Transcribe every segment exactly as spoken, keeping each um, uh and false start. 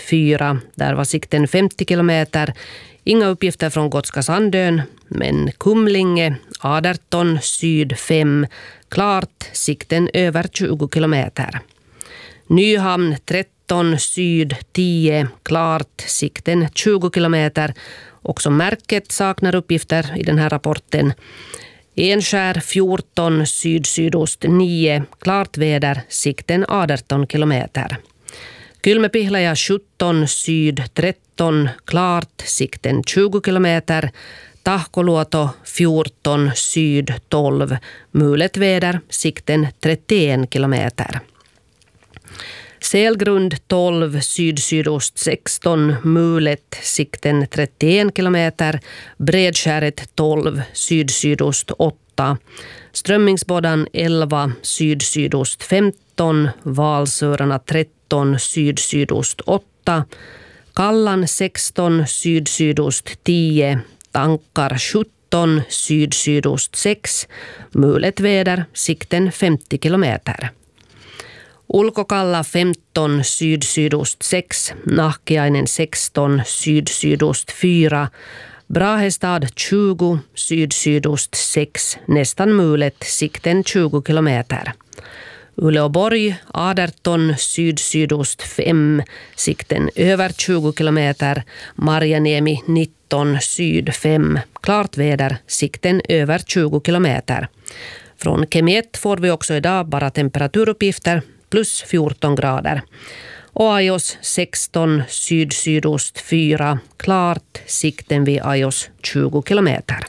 fyra. Där var sikten femtio kilometer. Inga uppgifter från Gotska Sandön, men Kumlinge, arton, syd fem. Klart, sikten över tjugo kilometer. Nyhamn, tretton, syd tio. Klart, sikten tjugo kilometer. Också märket saknar uppgifter i den här rapporten. Enskär fjorton, syd-sydost nio. Klart väder, sikten arton kilometer. Kylmäpihlaja sjutton, syd tretton. Klart, sikten tjugo kilometer. Tahkoluoto fjorton, syd tolv. Mulet väder, sikten trettioen kilometer. Selgrund tolv, syd-sydost sexton, mulet, sikten trettioen kilometer. Bredskäret tolv, syd-sydost åtta. Strömmingsbådan elva, syd-sydost femton. Valsörarna tretton, syd-sydost åtta. Kallan sexton, syd-sydost tio. Tankar sjutton, syd-sydost sex. Mulet väder, sikten femtio kilometer. Ulkokalla femton, syd-sydost sex. Nahkiainen sexton, syd-sydost fyra. Brahestad tjugo, syd-sydost sex. Nästan mulet, sikten tjugo kilometer. Uleåborg arton, syd-sydost fem. Sikten över tjugo kilometer. Marjaniemi nitton, syd fem. Klart väder, sikten över tjugo kilometer. Från Kemiet får vi också idag bara temperaturuppgifter. Plus fjorton grader. Och Ajos sexton, syd-sydost fyra. Klart, sikten vid Ajos tjugo kilometer.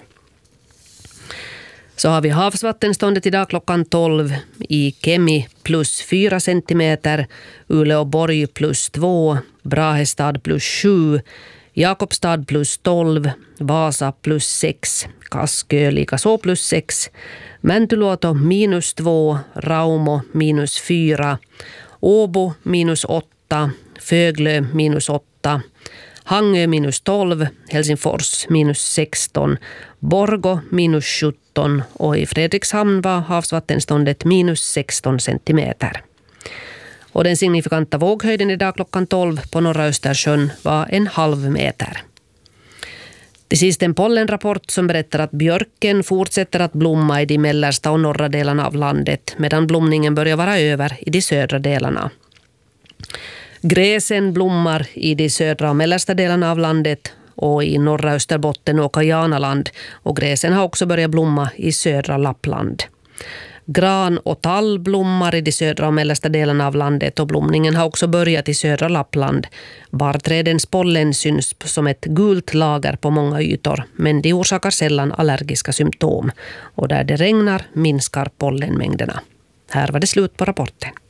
Så har vi havsvattenståndet idag klockan tolv. I Kemi plus fyra centimeter. Uleåborg plus två. Brahestad plus sju. Jakobstad plus tolv. Vasa plus sex. Kaskö likaså plus sex. Mäntyluoto minus två, Raumo minus fyra, Åbo minus åtta, Föglö minus åtta, Hangö minus tolv, Helsingfors minus sexton, Borgo minus sjutton och i Fredrikshamn var havsvattenståndet minus sexton centimeter. Och den signifikanta våghöjden idag klockan tolv på norra Östersjön var en halv meter. Till sist en pollenrapport som berättar att björken fortsätter att blomma i de mellersta och norra delarna av landet medan blomningen börjar vara över i de södra delarna. Gräsen blommar i de södra och mellersta delarna av landet och i norra Österbotten och Kajanaland, och gräsen har också börjat blomma i södra Lappland. Gran och tall blommar i de södra och mellersta delarna av landet och blomningen har också börjat i södra Lappland. Barrträdens pollen syns som ett gult lager på många ytor, men de orsakar sällan allergiska symptom. Och där det regnar minskar pollenmängderna. Här var det slut på rapporten.